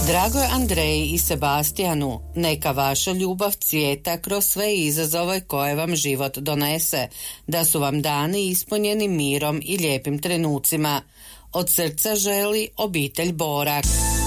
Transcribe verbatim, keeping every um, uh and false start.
Dragoj Andreji i Sebastijanu, neka vaša ljubav cvijeta kroz sve izazove koje vam život donese, da su vam dani ispunjeni mirom i lijepim trenucima. Od srca želi obitelj Borak.